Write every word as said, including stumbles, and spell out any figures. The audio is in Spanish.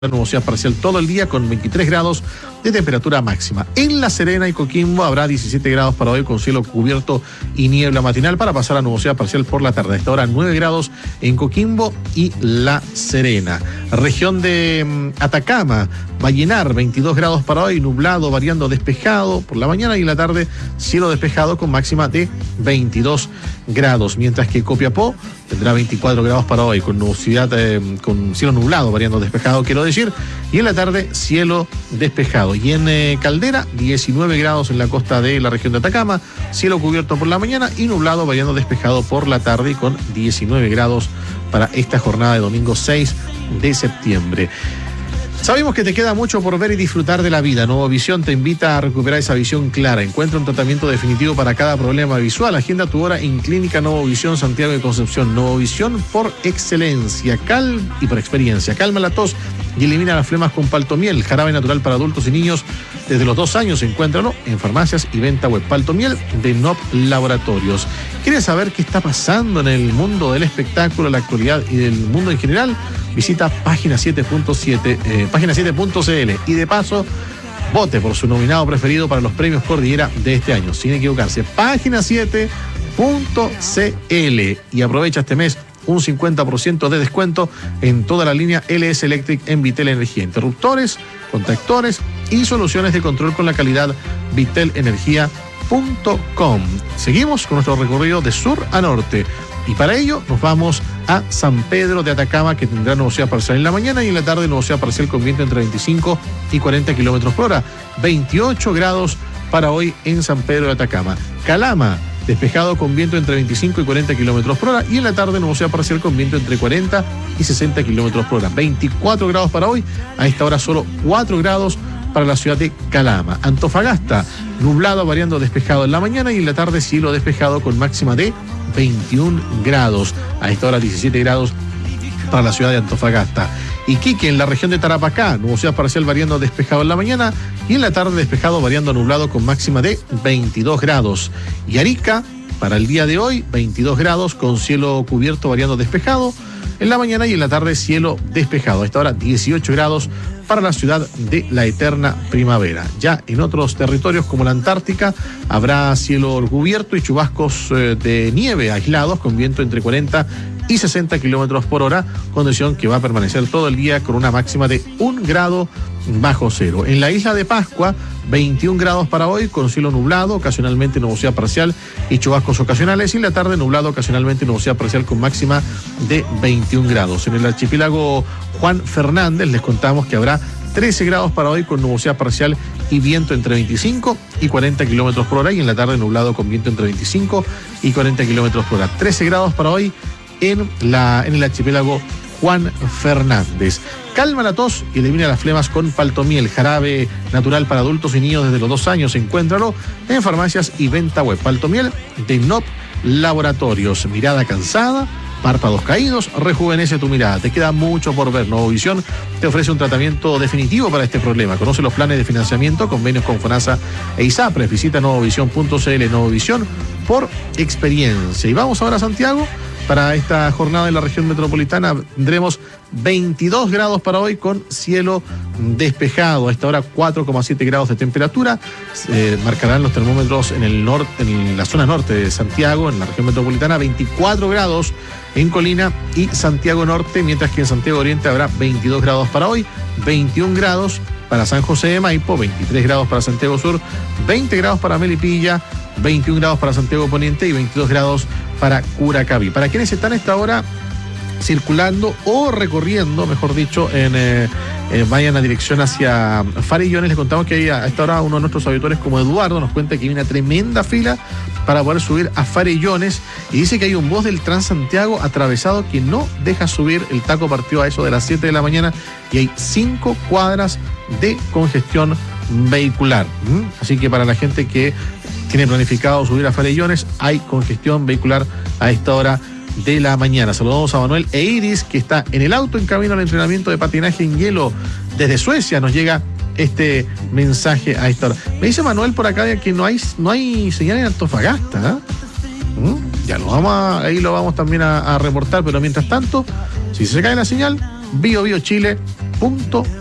La nubosidad parcial todo el día con veintitrés grados de temperatura máxima. En La Serena y Coquimbo habrá diecisiete grados para hoy con cielo cubierto y niebla matinal para pasar a nubosidad parcial por la tarde. A esta hora nueve grados en Coquimbo y La Serena. Región de um, Atacama va a llenar veintidós grados para hoy, nublado, variando despejado por la mañana y en la tarde cielo despejado con máxima de veintidós grados. Mientras que Copiapó tendrá veinticuatro grados para hoy con nubosidad, eh, con cielo nublado, variando despejado, quiero decir, y en la tarde cielo despejado. Y en eh, Caldera, diecinueve grados en la costa de la región de Atacama, cielo cubierto por la mañana y nublado, variando despejado por la tarde, con diecinueve grados para esta jornada de domingo seis de septiembre. Sabemos que te queda mucho por ver y disfrutar de la vida. Nuevo Visión te invita a recuperar esa visión clara. Encuentra un tratamiento definitivo para cada problema visual. Agenda tu hora en Clínica Nuevo Visión Santiago de Concepción. Nuevo Visión por excelencia cal y por experiencia. Calma la tos y elimina las flemas con Paltomiel, jarabe natural para adultos y niños desde los dos años. Encuéntralo en farmacias y venta web. Paltomiel de N O P Laboratorios. ¿Quieres saber qué está pasando en el mundo del espectáculo, la actualidad y del mundo en general? Visita página siete punto siete, eh, página siete punto c l y de paso vote por su nominado preferido para los premios Cordillera de este año, sin equivocarse. página siete punto c l y aprovecha este mes un cincuenta por ciento de descuento en toda la línea L S Electric en Vitel Energía, interruptores, contactores y soluciones de control con la calidad vitel energía punto com. Seguimos con nuestro recorrido de sur a norte. Y para ello nos vamos a San Pedro de Atacama, que tendrá nubosidad parcial en la mañana y en la tarde nubosidad parcial con viento entre veinticinco y cuarenta kilómetros por hora. veintiocho grados para hoy en San Pedro de Atacama. Calama, despejado con viento entre veinticinco y cuarenta kilómetros por hora y en la tarde nubosidad parcial con viento entre cuarenta y sesenta kilómetros por hora. veinticuatro grados para hoy, a esta hora solo cuatro grados para la ciudad de Calama. Antofagasta, nublado, variando despejado en la mañana y en la tarde cielo despejado con máxima de veintiún grados. A esta hora diecisiete grados para la ciudad de Antofagasta. Iquique, en la región de Tarapacá, nubosidad parcial variando despejado en la mañana y en la tarde despejado variando nublado con máxima de veintidós grados. Y Arica, para el día de hoy, veintidós grados con cielo cubierto variando despejado en la mañana y en la tarde cielo despejado. A esta hora dieciocho grados para la ciudad de la eterna primavera. Ya en otros territorios como la Antártica habrá cielo cubierto y chubascos eh, de nieve aislados con viento entre cuarenta y sesenta kilómetros por hora, condición que va a permanecer todo el día con una máxima de un grado bajo cero. En la isla de Pascua, veintiún grados para hoy con cielo nublado, ocasionalmente nubosidad parcial y chubascos ocasionales, y en la tarde nublado, ocasionalmente nubosidad parcial con máxima de veintiún grados. En el archipiélago Juan Fernández les contamos que habrá trece grados para hoy con nubosidad parcial y viento entre veinticinco y cuarenta kilómetros por hora, y en la tarde nublado con viento entre veinticinco y cuarenta kilómetros por hora. trece grados para hoy en, la, en el archipiélago Juan Fernández. Calma la tos y elimina las flemas con Paltomiel, jarabe natural para adultos y niños desde los dos años. Encuéntralo en farmacias y venta web. Paltomiel de N O P Laboratorios. Mirada cansada, párpados caídos, rejuvenece tu mirada. Te queda mucho por ver. Nuevo Visión te ofrece un tratamiento definitivo para este problema. Conoce los planes de financiamiento, convenios con FONASA e ISAPRES. Visita nuevo visión punto c l. Nuevo Visión por experiencia. Y vamos ahora a Santiago. Para esta jornada en la región metropolitana tendremos veintidós grados para hoy con cielo despejado. A esta hora cuatro coma siete grados de temperatura. Eh, marcarán los termómetros en el norte, en la zona norte de Santiago, en la región metropolitana, veinticuatro grados en Colina y Santiago Norte, mientras que en Santiago Oriente habrá veintidós grados para hoy, veintiún grados para San José de Maipo, veintitrés grados para Santiago Sur, veinte grados para Melipilla, veintiún grados para Santiago Poniente y veintidós grados para Curacaví. Para quienes están a esta hora circulando o recorriendo, mejor dicho, en eh, eh, vayan a dirección hacia Farellones, les contamos que hay a esta hora uno de nuestros auditores como Eduardo nos cuenta que hay una tremenda fila para poder subir a Farellones y dice que hay un bus del Transantiago atravesado que no deja subir. El taco partió a eso de las siete de la mañana y hay cinco cuadras de congestión vehicular. ¿Mm? Así que para la gente que tiene planificado subir a Farellones, hay congestión vehicular a esta hora de la mañana. Saludamos a Manuel e Iris, que está en el auto en camino al entrenamiento de patinaje en hielo desde Suecia. Nos llega este mensaje a esta hora. Me dice Manuel por acá que no hay, no hay señal en Antofagasta. ¿eh? ¿Mm? Ya lo vamos a, ahí lo vamos también a, a reportar, pero mientras tanto, si se cae la señal, Bio Bio Chile punto